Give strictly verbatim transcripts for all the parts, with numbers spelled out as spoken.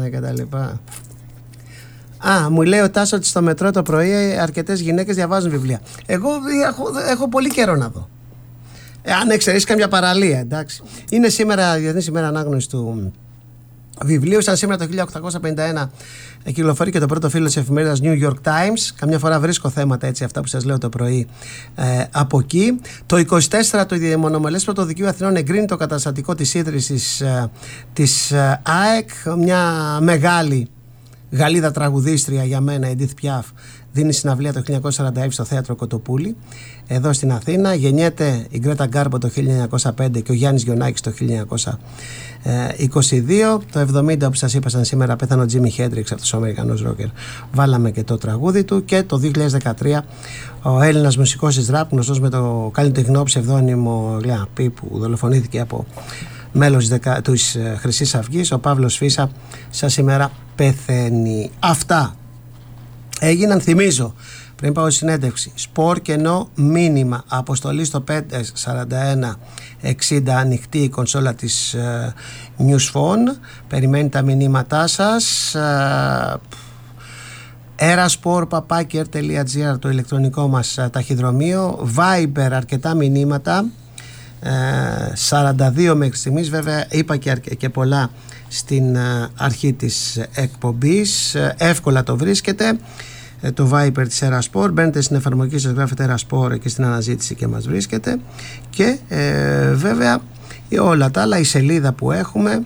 ναι, και τα λοιπά. Α, μου λέει ο Τάσο ότι στο μετρό το πρωί αρκετές γυναίκες διαβάζουν βιβλία. Εγώ έχω, έχω πολύ καιρό να δω. Ε, αν εξαιρέσει καμιά παραλία, εντάξει. Είναι σήμερα η Διεθνής ημέρα ανάγνωσης του βιβλίου. Σαν σήμερα το χίλια οκτακόσια πενήντα ένα κυκλοφορεί και το πρώτο φύλλο της εφημερίδας New York Times. Καμιά φορά βρίσκω θέματα έτσι, αυτά που σας λέω το πρωί ε, από εκεί. Το είκοσι τέσσερα το Μονομελές Πρωτοδικείο Αθηνών εγκρίνει το καταστατικό της ίδρυσης ε, της ε, ΑΕΚ. Μια μεγάλη Γαλλίδα τραγουδίστρια για μένα, η Edith Piaf, δίνει συναυλία το χίλια εννιακόσια σαράντα έξι στο θέατρο Κοτοπούλη εδώ στην Αθήνα. Γεννιέται η Γκρέτα Γκάρμπο το χίλια εννιακόσια πέντε και ο Γιάννης Γιοννάκης το χίλια εννιακόσια είκοσι δύο. Το εβδομήντα, όπως σας είπα, σαν σήμερα πέθανε ο Τζίμι Χέντριξ, αυτός ο Αμερικανός ρόκερ. Βάλαμε και το τραγούδι του. Και το δύο χιλιάδες δεκατρία ο Έλληνας μουσικός της ραπ, γνωστός με το καλλιτεχνικό ψευδόνυμο Λέα Πι, που δολοφονήθηκε από μέλος της Χρυσής Αυγής, ο Παύλος Φίσα, σαν σήμερα πεθαίνει. Αυτά έγιναν, θυμίζω, πριν πάω στη συνέντευξη. Σπορ κενό μήνυμα. Αποστολή στο πέντε σαράντα ένα εξήντα, ανοιχτή η κονσόλα της uh, Newsphone. Περιμένει τα μηνύματά σας. Uh, Eraspor παπάκι ερ τελεία τζι άρ το ηλεκτρονικό μας uh, ταχυδρομείο. Viber, αρκετά μηνύματα. Uh, σαράντα δύο μέχρι στιγμής, βέβαια είπα και, και πολλά στην uh, αρχή της εκπομπής. Uh, εύκολα το βρίσκετε uh, το Viber της Eraspor. Μπαίνετε στην εφαρμογή σας, γράφετε Eraspor και στην αναζήτηση και μας βρίσκετε. Και uh, βέβαια όλα τα άλλα, η σελίδα που έχουμε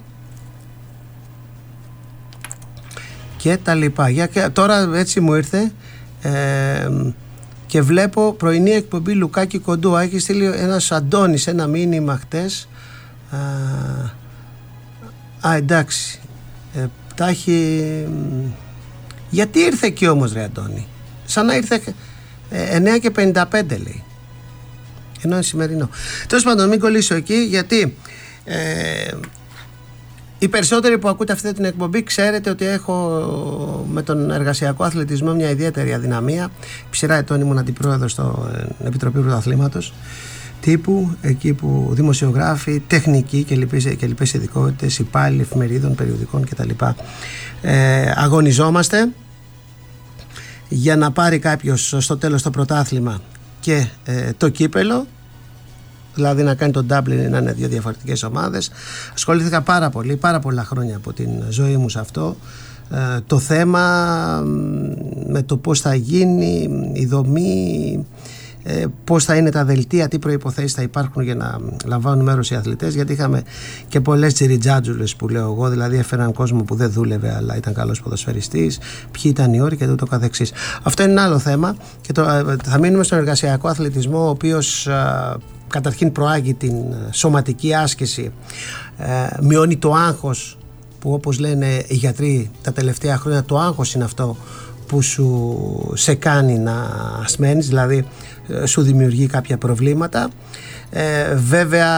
και τα λοιπά. Για, και, τώρα έτσι μου ήρθε uh, και βλέπω πρωινή εκπομπή Λουκάκη Κοντού. Έχει στείλει ένας Αντώνης ένα μήνυμα χτες. Α, α εντάξει. Ε, τα έχει... Γιατί ήρθε εκεί όμως, ρε Αντώνη? Σαν να ήρθε ε, εννιά και πενήντα πέντε λέει. Ενώ είναι σημερινό. Τέλος πάντων, μην κολλήσω εκεί, γιατί ε, οι περισσότεροι που ακούτε αυτή την εκπομπή ξέρετε ότι έχω με τον εργασιακό αθλητισμό μια ιδιαίτερη αδυναμία. Ψηρά ετών ήμουν αντιπρόεδρος στο Επιτροπή Πρωταθλήματος τύπου, εκεί που δημοσιογράφοι, τεχνικοί και λοιπές, και λοιπές ειδικότητες, υπάλληλοι εφημερίδων, περιοδικών κτλ. Ε, αγωνιζόμαστε για να πάρει κάποιος στο τέλος το πρωτάθλημα και ε, το κύπελο. Δηλαδή να κάνει τον Dublin, να είναι δύο διαφορετικές ομάδες. Ασχολήθηκα πάρα πολύ, πάρα πολλά χρόνια από την ζωή μου σε αυτό. Ε, το θέμα με το πώς θα γίνει η δομή, ε, πώς θα είναι τα δελτία, τι προϋποθέσεις θα υπάρχουν για να λαμβάνουν μέρος οι αθλητές. Γιατί είχαμε και πολλές τσιριτζάτζουλες που λέω εγώ, δηλαδή έφεραν κόσμο που δεν δούλευε αλλά ήταν καλός ποδοσφαιριστής, ποιοι ήταν οι όροι και τούτο καθεξής. Αυτό είναι ένα άλλο θέμα και το, θα μείνουμε στον εργασιακό αθλητισμό, ο οποίος ε, καταρχήν προάγει την σωματική άσκηση, ε, μειώνει το άγχος, που όπως λένε οι γιατροί τα τελευταία χρόνια, το άγχος είναι αυτό που σου σε κάνει να ασμένεις, δηλαδή ε, σου δημιουργεί κάποια προβλήματα. Ε, βέβαια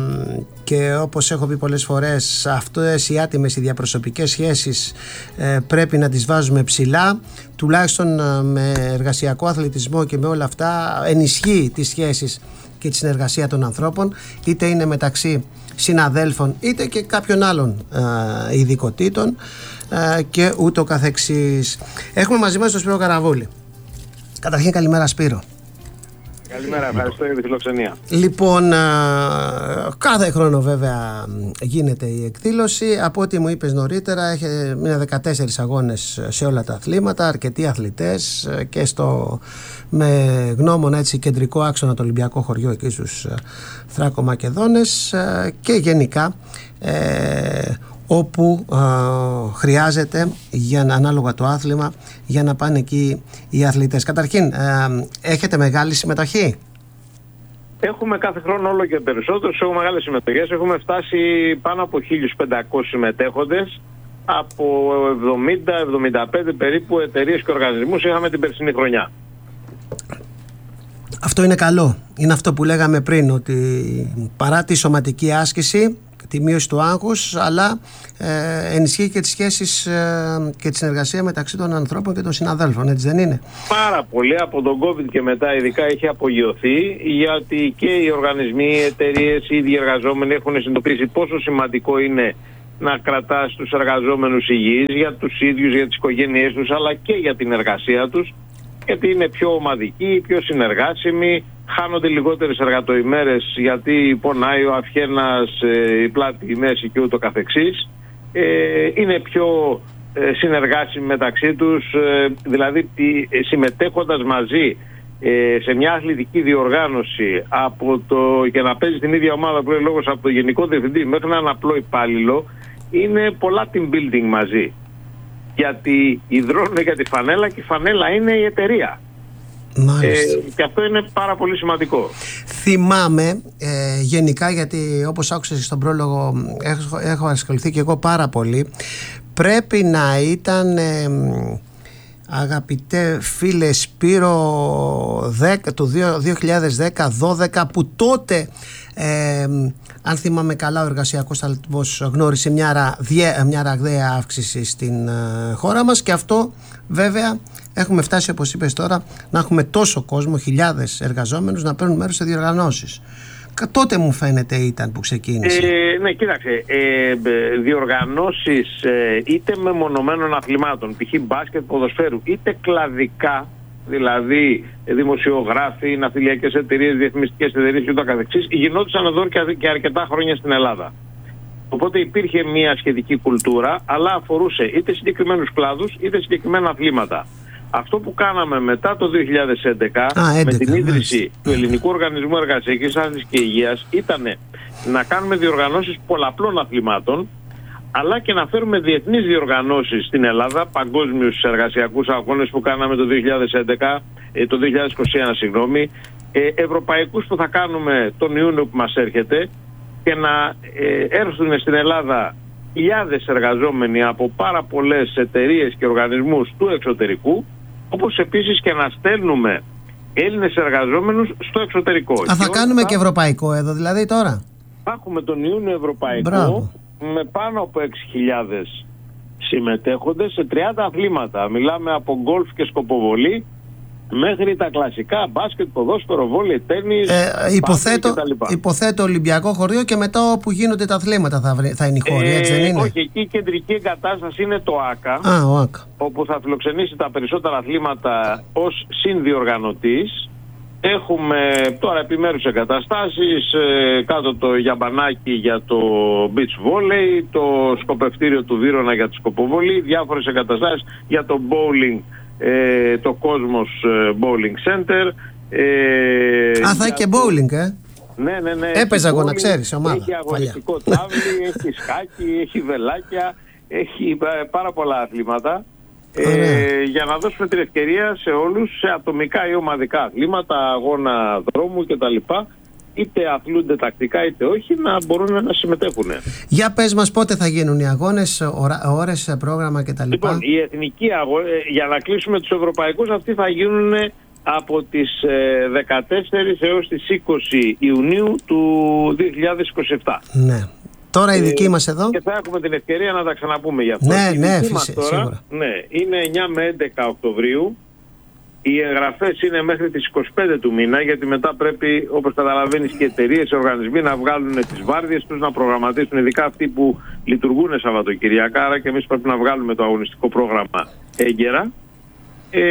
και όπως έχω πει πολλές φορές, αυτές οι άτιμες οι διαπροσωπικές σχέσεις ε, πρέπει να τις βάζουμε ψηλά, τουλάχιστον ε, με εργασιακό αθλητισμό και με όλα αυτά ενισχύει τις σχέσεις και τη συνεργασία των ανθρώπων, είτε είναι μεταξύ συναδέλφων είτε και κάποιων άλλων ε, ειδικοτήτων ε, και ούτω καθεξής. Έχουμε μαζί μας τον Σπύρο Καραβούλη. Καταρχήν καλημέρα Σπύρο. Καλημέρα, ευχαριστώ για τη φιλοξενία. Λοιπόν, α, κάθε χρόνο βέβαια γίνεται η εκδήλωση. Από ό,τι μου είπες νωρίτερα, έχει δεκατέσσερις αγώνες σε όλα τα αθλήματα, αρκετοί αθλητές και στο, με γνώμονα έτσι κεντρικό άξονα το Ολυμπιακό χωριό εκεί στους Θράκο-Μακεδόνες και γενικά ε, όπου α, χρειάζεται για να, ανάλογα το άθλημα, για να πάνε εκεί οι αθλητές. Καταρχήν, α, έχετε μεγάλη συμμετοχή? Έχουμε κάθε χρόνο όλο και περισσότερους, έχουμε μεγάλες συμμετοχές. Έχουμε φτάσει πάνω από χίλιους πεντακόσιους συμμετέχοντες από εβδομήντα με εβδομήντα πέντε περίπου εταιρείες και οργανισμούς είχαμε την περσινή χρονιά. Αυτό είναι καλό. Είναι αυτό που λέγαμε πριν, ότι παρά τη σωματική άσκηση, τη μείωση του άγχους, αλλά ε, ενισχύει και τις σχέσεις ε, και τη συνεργασία μεταξύ των ανθρώπων και των συναδέλφων, έτσι δεν είναι? Πάρα πολύ. Από τον COVID και μετά ειδικά έχει απογειωθεί, γιατί και οι οργανισμοί, οι εταιρείες, οι ίδιοι εργαζόμενοι έχουν συνειδητοποιήσει πόσο σημαντικό είναι να κρατάς τους εργαζόμενους υγιείς για τους ίδιους, για τις οικογένειές τους, αλλά και για την εργασία τους, γιατί είναι πιο ομαδικοί, πιο συνεργάσιμοι, χάνονται λιγότερες εργατοημέρες γιατί πονάει ο αυχένας, η πλάτη, η μέση και ούτω καθεξής. Ε, είναι πιο ε, συνεργάσιμοι μεταξύ τους, ε, δηλαδή ε, συμμετέχοντας μαζί ε, σε μια αθλητική διοργάνωση από το, και να παίζει την ίδια ομάδα που λέει λόγος από το γενικό διευθυντή μέχρι έναν απλό υπάλληλο, είναι πολλά team building μαζί. Γιατί υδρώνουν για τη φανέλα και η φανέλα είναι η εταιρεία. Ε, και αυτό είναι πάρα πολύ σημαντικό. Θυμάμαι ε, γενικά, γιατί όπως άκουσες στον πρόλογο, έχω, έχω ασχοληθεί και εγώ πάρα πολύ. Πρέπει να ήταν ε, αγαπητέ φίλε Σπύρο, δέκα, το δύο χιλιάδες δέκα δώδεκα, που τότε ε, αν θυμάμαι καλά, ο εργασιακός στρατός γνώρισε μια, ραδιά, μια ραγδαία αύξηση στην ε, χώρα μας, και αυτό βέβαια έχουμε φτάσει, όπως είπες τώρα, να έχουμε τόσο κόσμο, χιλιάδες εργαζόμενους να παίρνουν μέρος σε διοργανώσεις. Τότε μου φαίνεται ήταν που ξεκίνησε. Ε, ναι, κοίταξε, ε, διοργανώσεις ε, είτε μεμονωμένων αθλημάτων, π.χ. μπάσκετ, ποδοσφαίρου, είτε κλαδικά, δηλαδή δημοσιογράφοι, ναυτιλιακές εταιρείες, διαφημιστικές εταιρείες και ούτω καθεξής, γινόντουσαν εδώ και αρκετά χρόνια στην Ελλάδα. Οπότε υπήρχε μια σχετική κουλτούρα, αλλά αφορούσε είτε συγκεκριμένους κλάδους είτε συγκεκριμένα αθλήματα. Αυτό που κάναμε μετά το δύο χιλιάδες έντεκα, Α, έντεκα με την ίδρυση μάλιστα. του Ελληνικού Οργανισμού Εργασιακής Άσφαλισης και Υγείας, ήταν να κάνουμε διοργανώσεις πολλαπλών αθλημάτων, αλλά και να φέρουμε διεθνείς διοργανώσεις στην Ελλάδα, παγκόσμιους εργασιακούς αγώνες που κάναμε το δύο χιλιάδες έντεκα, το δύο χιλιάδες είκοσι ένα, συγγνώμη, ευρωπαϊκούς που θα κάνουμε τον Ιούνιο που μας έρχεται, και να έρθουν στην Ελλάδα χιλιάδες εργαζόμενοι από πάρα πολλές εταιρείες και οργανισμούς του εξωτερικού, όπως επίσης και να στέλνουμε Έλληνες εργαζόμενους στο εξωτερικό. Α, θα και κάνουμε θα... και ευρωπαϊκό εδώ δηλαδή τώρα. Θα έχουμε τον Ιούνιο ευρωπαϊκό. Μπράβο. Με πάνω από έξι χιλιάδες συμμετέχοντες σε τριάντα αθλήματα. Μιλάμε από γκολφ και σκοποβολή μέχρι τα κλασικά μπάσκετ, ποδόσφαιρο, βόλεϊ, τένις, ε, υποθέτω, υποθέτω Ολυμπιακό χωρίο, και μετά όπου γίνονται τα αθλήματα θα, βρει, θα είναι η χώρη, ε, έτσι δεν είναι? Όχι, εκεί η κεντρική εγκατάσταση είναι το ΆΚΑ, Α, ο ΆΚΑ, όπου θα φιλοξενήσει τα περισσότερα αθλήματα ως συνδιοργανωτής. Έχουμε τώρα επιμέρους εγκαταστάσεις, ε, κάτω το γιαμπανάκι για το beach volley, το σκοπευτήριο του Βύρωνα για τη σκοποβολή, διάφορες εγκαταστάσεις για το bowling, Ε, το Cosmos Bowling Center. Ε, Α, θα έχει και bowling, ε? Ναι, ναι, ναι. Έπαιζα εγώ, να ξέρεις, ομάδα. Έχει αγωνιστικό τάβλι, έχει σκάκι, έχει βελάκια, έχει πάρα πολλά αθλήματα. Ε, για να δώσουμε την ευκαιρία σε όλους, σε ατομικά ή ομαδικά αθλήματα, αγώνα δρόμου κτλ., είτε αθλούνται τακτικά είτε όχι, να μπορούν να συμμετέχουν. Για πες μας, πότε θα γίνουν οι αγώνες, ώρες, πρόγραμμα κτλ. Λοιπόν, οι εθνικοί αγώνες, για να κλείσουμε τους ευρωπαϊκούς, αυτοί θα γίνουν από τις δεκατέσσερις έως τις είκοσι Ιουνίου του δύο χιλιάδες είκοσι επτά. Ναι. Τώρα οι δικοί μας εδώ. Και θα έχουμε την ευκαιρία να τα ξαναπούμε γι' αυτό. Ναι, ναι, φυσικά, σίγουρα. Ναι, είναι εννιά με έντεκα Οκτωβρίου. Οι εγγραφές είναι μέχρι τις είκοσι πέντε του μήνα, γιατί μετά πρέπει, όπως καταλαβαίνεις, και οι εταιρείες, οι οργανισμοί να βγάλουν τις βάρδιες τους, να προγραμματίσουν, ειδικά αυτοί που λειτουργούν Σαββατοκυριακά, άρα και εμείς πρέπει να βγάλουμε το αγωνιστικό πρόγραμμα έγκαιρα. Ε,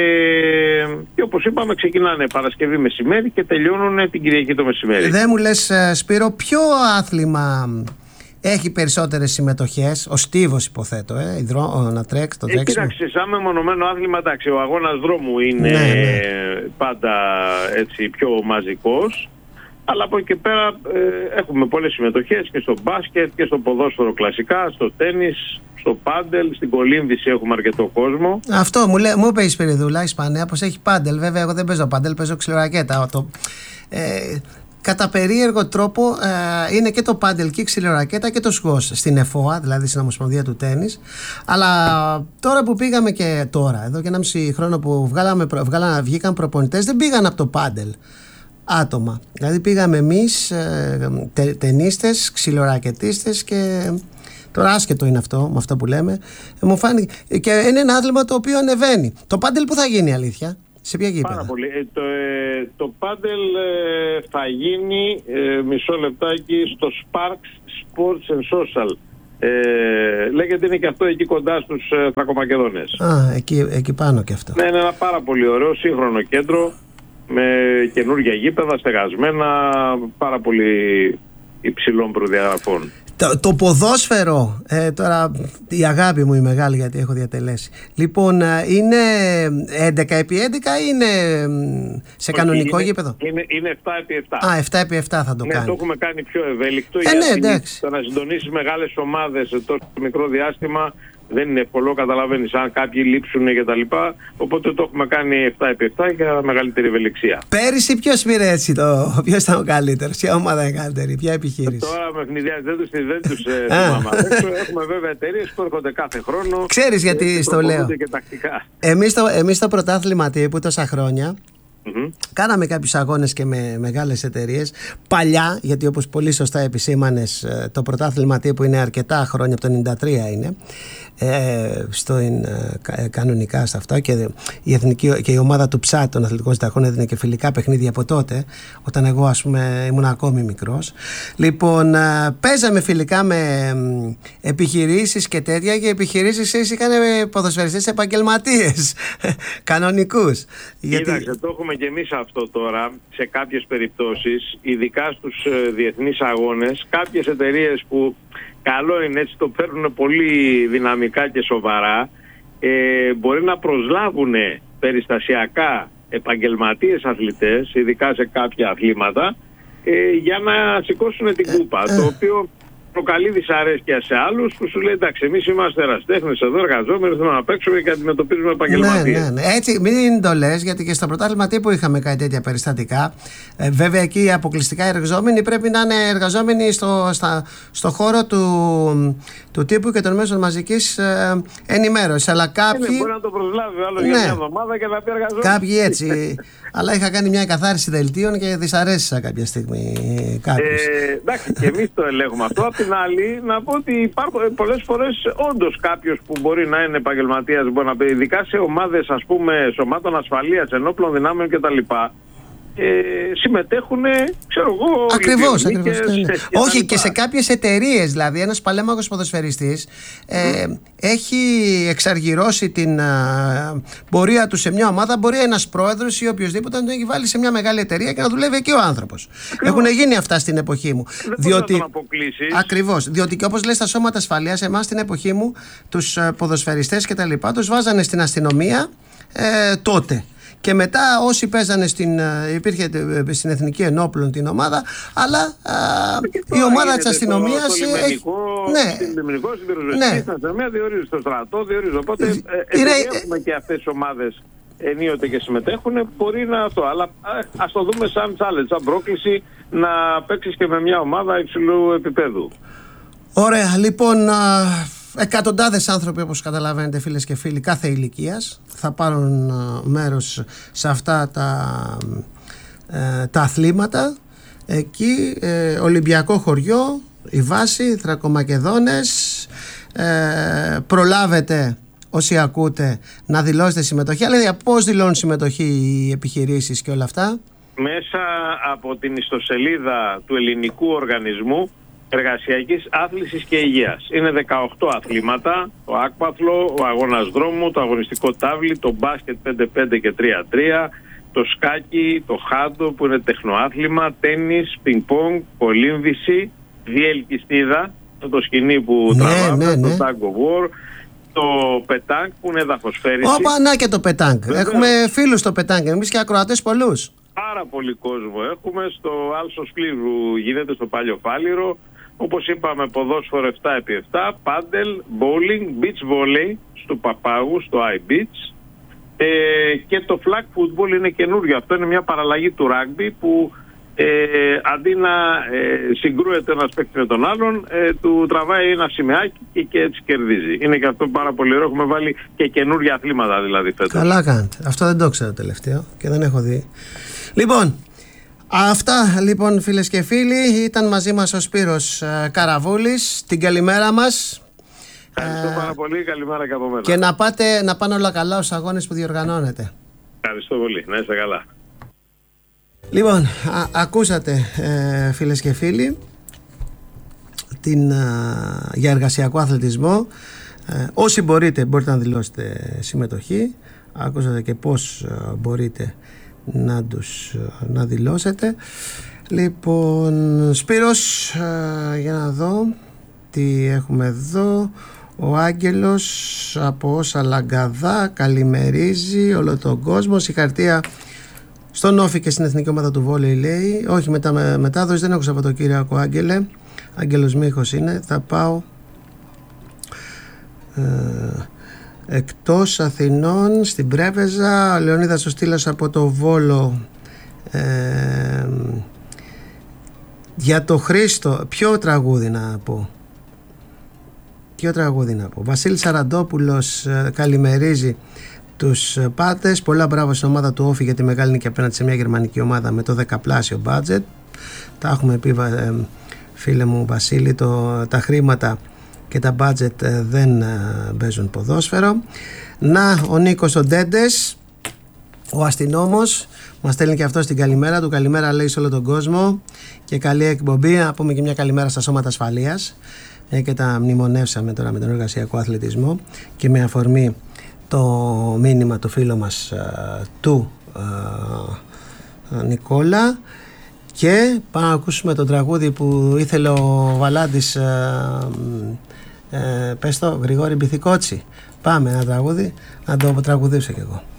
και όπως είπαμε, ξεκινάνε Παρασκευή μεσημέρι και τελειώνουν την Κυριακή το μεσημέρι. Δεν μου λες, Σπύρο, ποιο άθλημα έχει περισσότερες συμμετοχές? Ο στίβος, υποθέτω, ε, υδρό, να τρέξει, το τρέξιμο. Ε, κοίταξε, σαν μεμονωμένο άθλημα, εντάξει, ο αγώνας δρόμου είναι ναι, ναι. πάντα έτσι πιο μαζικός. Αλλά από εκεί και πέρα ε, έχουμε πολλές συμμετοχές και στο μπάσκετ και στο ποδόσφαιρο κλασικά, στο τένις, στο πάντελ, στην κολύμβηση έχουμε αρκετό κόσμο. Αυτό μου, λέ, μου είπε η Σπυριδούλα, Ισπανία, πως έχει πάντελ. Βέβαια, εγώ δεν παίζω πάντελ, παίζω ξυλορακέτα. Το, ε, κατά περίεργο τρόπο ε, είναι και το πάντελ και η ξυλορακέτα και το σκος στην ΕΦΟΑ, δηλαδή στην Ομοσπονδία του Τένις. Αλλά τώρα που πήγαμε, και τώρα, εδώ και ένα μισή χρόνο που βγάλαμε, βγάλαμε, βγήκαν προπονητές, δεν πήγαν από το πάντελ άτομα. Δηλαδή πήγαμε εμείς ε, τε, τενίστες, ξυλορακετίστες, και τώρα άσχετο είναι αυτό με αυτό που λέμε. Ε, μου φάνηκε, και είναι ένα άθλημα το οποίο ανεβαίνει. Το πάντελ που θα γίνει, αλήθεια? Σε ποια γήπεδα? Πάρα πολύ. Ε, το, ε, το πάντελ ε, θα γίνει, ε, μισό λεπτάκι, στο Sparks Sports and Social Ε, λέγεται είναι και αυτό εκεί κοντά στους ε, Θρακομακεδόνες. Α, εκεί, εκεί πάνω και αυτό. Ναι, είναι ένα πάρα πολύ ωραίο σύγχρονο κέντρο με καινούργια γήπεδα, στεγασμένα, πάρα πολύ υψηλών προδιαγραφών. Το, το ποδόσφαιρο, ε, τώρα η αγάπη μου η μεγάλη γιατί έχω διατελέσει. Λοιπόν, είναι έντεκα επί έντεκα ή είναι σε Όχι, κανονικό είναι, γήπεδο? Είναι, είναι επτά επί επτά. Α, επτά επί επτά θα το ναι, κάνει. Το έχουμε κάνει πιο ευέλικτο. Ε, γιατί ναι, εντάξει. Το να συντονίσεις μεγάλες ομάδες σε τόσο μικρό διάστημα δεν είναι εύκολο, καταλαβαίνεις, αν κάποιοι λείψουν και τα λοιπά. Οπότε το έχουμε κάνει επτά επί επτά για μεγαλύτερη ευελιξία. Πέρυσι ποιος πήρε έτσι το. Ποιος ήταν ο καλύτερος, ποια ομάδα είναι καλύτερη, ποια επιχείρηση? Τώρα με ευνηδιάζει, δεν τους, δεν τους ε, θυμάμαι. Έχουμε βέβαια εταιρείες που έρχονται κάθε χρόνο. Ξέρεις γιατί στο λέω? Εμείς το, εμείς το πρωτάθλημα τύπου τόσα χρόνια. Mm-hmm. Κάναμε κάποιους αγώνες και με μεγάλες εταιρείες παλιά, γιατί όπως πολύ σωστά επισήμανες, το πρωτάθλημα τύπου είναι αρκετά χρόνια, από το ενενήντα τρία είναι ε, στο, ε, κανονικά σε αυτά, και η, εθνική, και η ομάδα του ΨΑΤ των Αθλητικών Συνταγών έδινε και φιλικά παιχνίδια από τότε, όταν εγώ ας πούμε ήμουν ακόμη μικρός. Λοιπόν, ε, παίζαμε φιλικά με ε, επιχειρήσεις και τέτοια, και οι επιχειρήσεις είχαν ποδοσφαιριστές επαγγελματίες κανονικούς. Κοίταξε, γιατί... το έχουμε και εμείς αυτό τώρα σε κάποιες περιπτώσεις, ειδικά στους ε, διεθνείς αγώνες. Κάποιες εταιρείες που καλό είναι, έτσι το παίρνουν πολύ δυναμικά και σοβαρά, ε, μπορεί να προσλάβουν περιστασιακά επαγγελματίες αθλητές, ειδικά σε κάποια αθλήματα, ε, για να σηκώσουν την κούπα, το οποίο προκαλεί δυσαρέσκεια σε άλλους που σου λέει εντάξει, εμείς είμαστε ερασιτέχνες εδώ, εργαζόμενοι, θέλουμε να παίξουμε και αντιμετωπίζουμε επαγγελματίες. Ναι, ναι, ναι. Έτσι, μην το λες, γιατί και στο πρωτάθλημα τύπου είχαμε κάτι τέτοια περιστατικά. Ε, βέβαια, εκεί οι αποκλειστικά εργαζόμενοι πρέπει να είναι εργαζόμενοι στο, στα, στο χώρο του, του τύπου και των μέσων μαζικής ε, ενημέρωσης. Αλλά κάποιοι. Ναι, μπορεί να το προσλάβει άλλο ναι. για μια εβδομάδα και να πει εργαζόμενοι. Κάποιοι έτσι. Αλλά είχα κάνει μια εκαθάριση δελτίων και δυσαρέστησα κάποια στιγμή κάποιους. Ε, εντάξει, και εμείς το ελέγχουμε αυτό. Απ' την άλλη, να πω ότι υπάρχουν πολλές φορές όντως κάποιος που μπορεί να είναι επαγγελματίας, μπορεί να πει, ειδικά σε ομάδες, ας πούμε, σωμάτων ασφαλείας, ενόπλων δυνάμεων κτλ. Ε, συμμετέχουν, ξέρω εγώ. Ακριβώς, ακριβώς. Ναι, ναι. Όχι, και σε κάποιες εταιρείες, δηλαδή, ένας παλέμαχος ποδοσφαιριστής ε, mm. έχει εξαργυρώσει την α, πορεία του σε μια ομάδα. Μπορεί ένας πρόεδρος ή οποιοδήποτε να τον έχει βάλει σε μια μεγάλη εταιρεία και να δουλεύει εκεί ο άνθρωπος. Έχουν γίνει αυτά στην εποχή μου. Δεν διότι, να τον αποκλείσεις. Ακριβώς. Διότι και όπως λέει στα σώματα ασφαλείας, εμάς στην εποχή μου, τους ποδοσφαιριστές και τα λοιπά, τους βάζανε στην αστυνομία ε, τότε. Και μετά όσοι παίζανε στην, υπήρχε στην Εθνική Ενόπλων την ομάδα, αλλά α, η ομάδα της αστυνομίας. Στο λιμενικό, ναι, στην λιμενικό, στην πυροσβεστική, ναι. στην αστυνομία διορίζει, στο στρατό διορίζει. Οπότε ε, ε, είναι, έχουμε και αυτές τις ομάδες ενίοτε και συμμετέχουν, μπορεί να αυτό. Αλλά ε, ας το δούμε σαν challenge, σαν πρόκληση να παίξεις και με μια ομάδα υψηλού επίπεδου. Ωραία, λοιπόν. Α, εκατοντάδες άνθρωποι, όπως καταλαβαίνετε φίλες και φίλοι, κάθε ηλικίας θα πάρουν μέρος σε αυτά τα, ε, τα αθλήματα. Εκεί ε, Ολυμπιακό χωριό, η βάση, Θρακομακεδόνες. ε, προλάβετε όσοι ακούτε να δηλώσετε συμμετοχή. Αλλά πώς δηλώνουν συμμετοχή οι επιχειρήσεις και όλα αυτά? Μέσα από την ιστοσελίδα του Ελληνικού Οργανισμού Εργασιακής Άθλησης και Υγείας. Είναι δεκαοκτώ αθλήματα, το άκπαθλο, ο αγώνας δρόμου, το αγωνιστικό τάβλι, το μπάσκετ πέντε πέντε και τρία τρία, το σκάκι, το χάντο που είναι τεχνοάθλημα, τένις, πινκ-πονγκ, κολύμβηση, διελκυστίδα, το σκηνή που ναι, τραβάμε, ναι, ναι. το tag of war, το πετάνκ που είναι εδαφοσφαίριση. Όπα, να και το πετάνκ. Έχουμε φίλους στο πετάνκ, εμείς και ακροατές πολλούς. Πάρα πολύ κόσμο έχουμε. Στο Άλσο Σκλήρου γίνεται στο Πάλιο Φάληρο. Όπως είπαμε, ποδόσφαιρο επτά επί επτά, πάντελ, bowling, beach volley στο Παπάγου, στο iBeach. Ε, και το flag football είναι καινούριο. Αυτό είναι μια παραλλαγή του rugby που ε, αντί να ε, συγκρούεται ένας παίκτης με τον άλλον, ε, του τραβάει ένα σημαίακι και, και έτσι κερδίζει. Είναι και αυτό πάρα πολύ ωραίο. Έχουμε βάλει και καινούργια αθλήματα δηλαδή φέτος. Καλά κάνετε. Αυτό δεν το ξέρω τελευταίο και δεν έχω δει. Λοιπόν, αυτά λοιπόν φίλες και φίλοι, ήταν μαζί μας ο Σπύρος ε, Καραβούλης. Την καλημέρα μας. Ευχαριστώ πάρα πολύ, καλημέρα και από μένα. Και να, πάτε, να πάνε όλα καλά στους αγώνες που διοργανώνετε. Ευχαριστώ πολύ, να είστε καλά. Λοιπόν, α, ακούσατε ε, φίλες και φίλοι στην, για εργασιακό αθλητισμό. Ε, όσοι μπορείτε, μπορείτε να δηλώσετε συμμετοχή. Άκουσατε και πώς μπορείτε να τους να δηλώσετε. Λοιπόν, Σπύρος, ε, για να δω τι έχουμε εδώ. Ο Άγγελος από όσα Λαγκαδά καλημερίζει όλο τον κόσμο. Συγχαρητήρια στον Όφη και στην εθνική ομάδα του βόλεϊ, λέει. Όχι, μετά, με, μετάδοση δεν έχω Σαββατοκύριακο, Άγγελε. Άγγελος Μίχος είναι. Θα πάω ε, εκτός Αθηνών, στην Πρέβεζα. Ο Λεωνίδας ο Στήλας από το Βόλο. Ε, για το Χρήστο, ποιο τραγούδι να πω. Ποιο τραγούδι να πω. Βασίλης Σαραντόπουλος ε, καλημερίζει τους πάτες. Πολλά μπράβο στην ομάδα του Όφη για τη μεγάλη νίκη απέναντι σε μια γερμανική ομάδα με το δεκαπλάσιο μπάτζετ. Τα έχουμε πει, ε, φίλε μου Βασίλη, το, τα χρήματα και τα μπάτζετ ε, δεν ε, παίζουν ποδόσφαιρο. Να, ο Νίκος ο Ντέντες, ο αστυνόμος, μας στέλνει και αυτό στην καλημέρα του. Καλημέρα, λέει, σε όλο τον κόσμο και καλή εκπομπή. Να πούμε και μια καλημέρα στα σώματα ασφαλείας, ε, και τα μνημονεύσαμε τώρα με τον εργασιακό αθλητισμό και με αφορμή το μήνυμα του φίλου μας α, του α, Νικόλα. Και πάμε να ακούσουμε το τραγούδι που ήθελε ο Βαλάντης, α, ε, πες το, Γρηγόρη Μπιθικότσι. Πάμε ένα τραγούδι να το τραγουδήσω κι εγώ.